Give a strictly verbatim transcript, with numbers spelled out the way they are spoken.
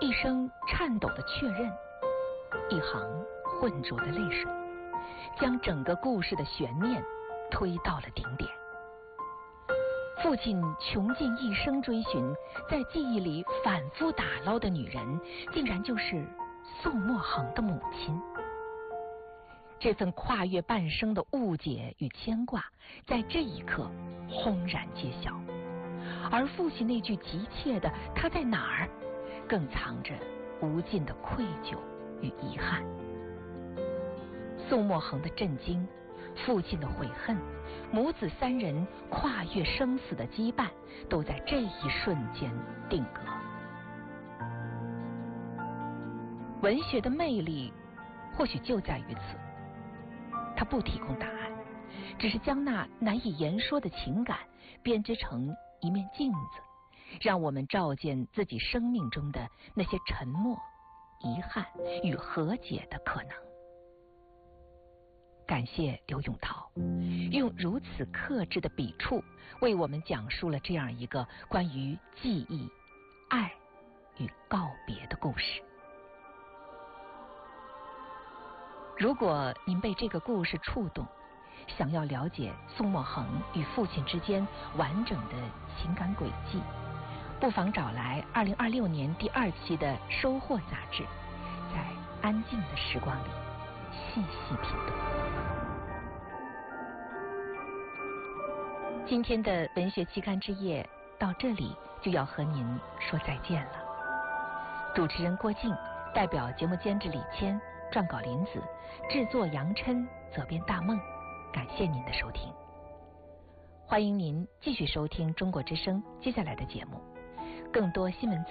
一声颤抖的确认，一行浑浊的泪水，将整个故事的悬念推到了顶点。父亲穷尽一生追寻，在记忆里反复打捞的女人，竟然就是宋墨恒的母亲。这份跨越半生的误解与牵挂，在这一刻轰然揭晓。而父亲那句急切的“他在哪儿”，更藏着无尽的愧疚与遗憾。宋墨恒的震惊，父亲的悔恨，母子三人跨越生死的羁绊，都在这一瞬间定格。文学的魅力或许就在于此，它不提供答案，只是将那难以言说的情感编织成一面镜子，让我们照见自己生命中的那些沉默、遗憾与和解的可能。感谢刘永涛用如此克制的笔触，为我们讲述了这样一个关于记忆、爱与告别的故事。如果您被这个故事触动，想要了解宋墨恒与父亲之间完整的情感轨迹，不妨找来二零二六年第二期的《收获》杂志，在安静的时光里细细品读。今天的文学期刊之夜到这里就要和您说再见了。主持人郭靖，代表节目监制李谦，撰稿林子，制作杨琛，责编大梦。感谢您的收听，欢迎您继续收听中国之声接下来的节目，更多新闻